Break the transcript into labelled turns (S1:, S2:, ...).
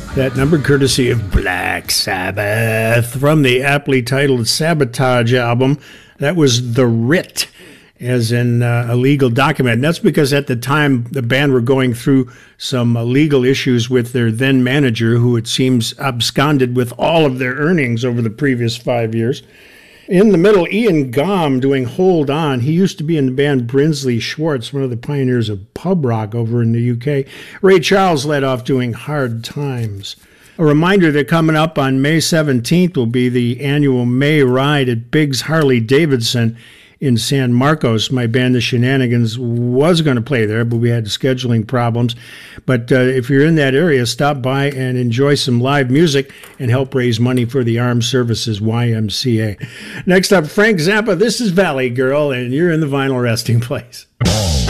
S1: That number courtesy of Black Sabbath from the aptly titled Sabotage album. That was The Writ, as in a legal document. And that's because at the time the band were going through some legal issues with their then manager, who it seems absconded with all of their earnings over the previous 5 years. In the middle, Ian Gaume doing Hold On. He used to be in the band Brinsley Schwarz, one of the pioneers of pub rock over in the UK. Ray Charles led off doing Hard Times. A reminder that coming up on May 17th will be the annual May Ride at Biggs Harley-Davidson in San Marcos. My band, The Shenanigans, was going to play there, but we had scheduling problems. But if you're in that area, stop by and enjoy some live music and help raise money for the Armed Services YMCA. Next up, Frank Zappa. This is Valley Girl, and you're in the vinyl resting place.